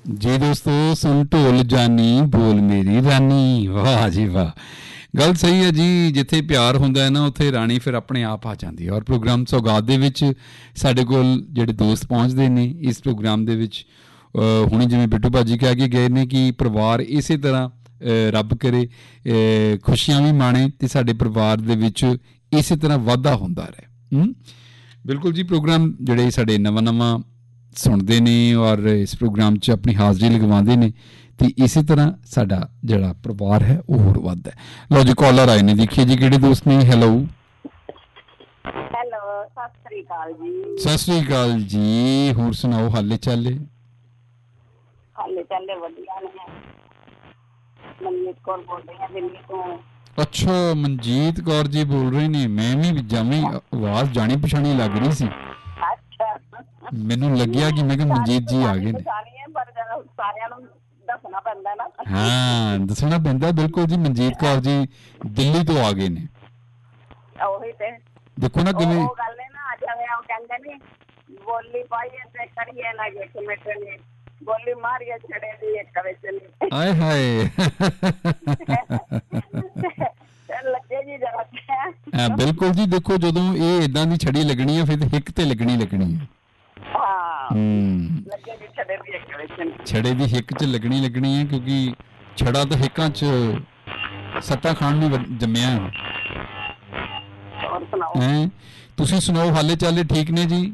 जी दोस्तों, सुन ढोल जानी बोल मेरी रानी। वाह जी वाह, ਗੱਲ ਸਹੀ ਹੈ ਜੀ। ਜਿੱਥੇ ਪਿਆਰ ਹੁੰਦਾ ਹੈ ਨਾ ਉੱਥੇ ਰਾਣੀ ਫਿਰ ਆਪਣੇ ਆਪ ਆ ਜਾਂਦੀ ਹੈ। ਔਰ ਪ੍ਰੋਗਰਾਮ ਸੌਗਾਤ ਦੇ ਵਿੱਚ ਸਾਡੇ ਕੋਲ ਜਿਹੜੇ ਦੋਸਤ ਪਹੁੰਚਦੇ ਨੇ ਇਸ ਪ੍ਰੋਗਰਾਮ ਦੇ ਵਿੱਚ, ਹੁਣੇ ਜਿਵੇਂ ਬਿੱਟੂ ਭਾਜੀ ਕਹਿ ਕੇ ਗਏ ਨੇ ਕਿ ਪਰਿਵਾਰ ਇਸੇ ਤਰ੍ਹਾਂ ਰੱਬ ਕਰੇ ਖੁਸ਼ੀਆਂ ਵੀ ਮਾਣੇ ਅਤੇ ਸਾਡੇ ਪਰਿਵਾਰ ਦੇ ਵਿੱਚ ਇਸੇ ਤਰ੍ਹਾਂ ਵਾਧਾ ਹੁੰਦਾ ਰਹੇ। ਬਿਲਕੁਲ ਜੀ, ਪ੍ਰੋਗਰਾਮ ਜਿਹੜੇ ਸਾਡੇ ਨਵਾਂ ਸੁਣਦੇ ਨੇ ਔਰ ਇਸ ਪ੍ਰੋਗਰਾਮ 'ਚ ਆਪਣੀ ਹਾਜ਼ਰੀ ਲਗਵਾਉਂਦੇ ਨੇ ਤੇ ਇਸੇ ਤਰ੍ਹਾਂ ਸਾਡਾ ਜਿਹੜਾ ਪਰਿਵਾਰ ਹੈ ਉਹ ਹੋਰ ਵੱਧਦਾ ਹੈ। ਲਓ ਜੀ, ਕਾਲਰ ਆਏ ਨੇ, ਦੇਖੀਏ ਜੀ ਕਿਹੜੇ ਦੋਸਤ ਨੇ। ਹੈਲੋ ਸਤਿ ਸ੍ਰੀ ਅਕਾਲ ਜੀ। ਸਤਿ ਸ੍ਰੀ ਅਕਾਲ ਜੀ, ਹੋਰ ਸੁਣਾਓ ਹਾਲੇ ਚਾਲੇ? ਹਾਲੇ ਚਾਲੇ ਵਧੀਆ ਨੇ। ਮਨਜੀਤ ਕੌਰ ਬੋਲ ਰਹੀ ਹਾਂ ਦਿੱਲੀ ਤੋਂ। ਅੱਛਾ, ਮਨਜੀਤ ਕੌਰ ਜੀ ਬੋਲ ਰਹੇ ਨੇ। ਮੈਂ ਵੀ ਜਮੀ ਆਵਾਜ਼ ਜਾਣੀ ਪਛਾਣੀ ਲੱਗ ਰਹੀ ਸੀ, ਮੈਨੂੰ ਲੱਗਿਆ ਕਿ ਮੈਂ ਕਿਹਾ ਮਨਜੀਤ ਜੀ ਆ ਗਏ ਨੇ। ਸਾਰਿਆਂ ਨੂੰ ਦੱਸਣਾ ਪੈਂਦਾ ਨਾ। ਹਾਂ, ਦੱਸਣਾ ਪੈਂਦਾ, ਬਿਲਕੁਲ ਜੀ। ਮਨਜੀਤ ਕੌਰ ਜੀ ਦਿੱਲੀ ਤੋਂ ਆ ਗਏ ਨੇ। ਉਹੀ ਤੇ ਦੇਖੋ ਨਾ ਕਿਵੇਂ ਉਹ ਗੱਲ ਹੈ ਨਾ, ਜਿਵੇਂ ਉਹ ਕਹਿੰਦੇ ਨੇ ਬੋਲੀ ਪਾਈਏ ਤੇ ਕਰੀਏ ਨਾ ਜੇ ਮਿੱਟਣੀ, ਬੋਲੀ ਮਾਰੀਏ ਛੜੇ ਦੀ ਇੱਕ ਵਿੱਚ ਨਹੀਂ। ਆਏ ਹਾਏ ਲੱਗੇ ਜੀ ਜਰਾ। ਹਾਂ ਬਿਲਕੁਲ ਜੀ, ਦੇਖੋ ਜਦੋਂ ਇਹ ਏਦਾਂ ਦੀ ਛੜੀ ਲੱਗਣੀ ਹੈ ਫਿਰ ਹਿੱਕ ਤੇ ਲੱਗਣੀ ਹੈ। ਛੜੇ ਦੀ ਹਿੱਕ 'ਚ ਲੱਗਣੀ ਹੈ, ਕਿਉਂਕਿ ਛੜਾ ਤਾਂ ਹਿੱਕਾਂ 'ਚ ਸੱਟਾਂ ਖਾਣ ਨੂੰ ਜੰਮਿਆ ਹੈ। ਤੁਸੀਂ ਸੁਣਾਓ, ਹਾਲੇ ਚਾਲੇ ਠੀਕ ਨੇ ਜੀ?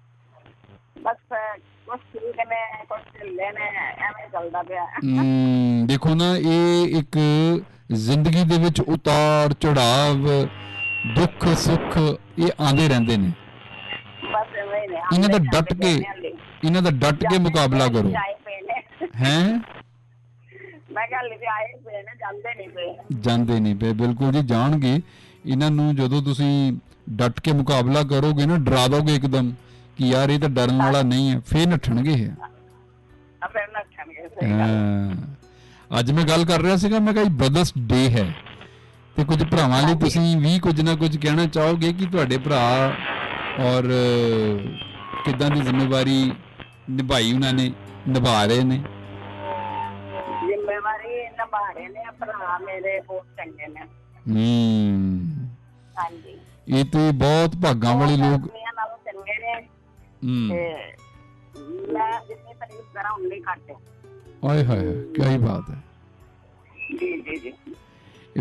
ਦੇਖੋ ਨਾ, ਇਹ ਇੱਕ ਜ਼ਿੰਦਗੀ ਦੇ ਵਿੱਚ ਉਤਾਰ ਚੜਾਵ, ਦੁੱਖ ਸੁੱਖ ਇਹ ਆਉਂਦੇ ਰਹਿੰਦੇ ਨੇ। ਇਹਨਾਂ ਦਾ ਡਟ ਕੇ ਮੁਕਾਬਲਾ ਕਰੋ। ਹੈਂ, ਜਾਂਦੇ ਨਹੀਂ ਪਏ, ਬਿਲਕੁਲ ਜੀ ਜਾਣਗੇ। ਇਹਨਾਂ ਨੂੰ ਜਦੋਂ ਤੁਸੀਂ ਡਟ ਕੇ ਮੁਕਾਬਲਾ ਕਰੋਗੇ ਨਾ, ਡਰਾ ਦੋਗੇ ਇੱਕਦਮ ਕਿ ਯਾਰ ਇਹ ਤਾਂ ਡਰਨ ਵਾਲਾ ਨਹੀਂ ਹੈ, ਫੇਰ ਨੱਠਣਗੇ ਇਹ। ਅੱਜ ਮੈਂ ਗੱਲ ਕਰ ਰਿਹਾ ਸੀਗਾ, ਮੈਂ ਕਿਹਾ ਬ੍ਰਦਰਸ ਡੇ ਹੈ ਤੇ ਕੁਝ ਭਰਾਵਾਂ ਲਈ ਤੁਸੀਂ ਵੀ ਕੁਝ ਨਾ ਕੁਝ ਕਹਿਣਾ ਚਾਹੋਗੇ ਕਿ ਤੁਹਾਡੇ ਭਰਾ ਔਰ ਕਿੱਦਾਂ ਦੀ ਜ਼ਿੰਮੇਵਾਰੀ ਨਿਭਾਈ ਉਹਨਾਂ ਨੇ, ਨਿਭਾ ਰਹੇ ਨੇ? ਜ਼ਿੰਮੇਵਾਰੀ ਨਿਭਾ ਰਹੇ ਨੇ ਭਰਾ ਮੇਰੇ, ਬਹੁਤ ਚੰਗੇ ਨੇ। ਹਾਂਜੀ, ਇਹ ਤੇ ਬਹੁਤ ਭਾਗਾਂ ਵਾਲੇ ਲੋਕ ਚੰਗੇ ਨੇ। ਮੈਂ ਜਿੰਨੀ ਤਾਰੀਫ ਕਰਾਂ ਉਨੀ ਘੱਟ ਹੈ। ਆਏ ਹਾਏ, ਕੀ ਬਾਤ ਹੈ। ਜੀ ਜੀ ਜੀ।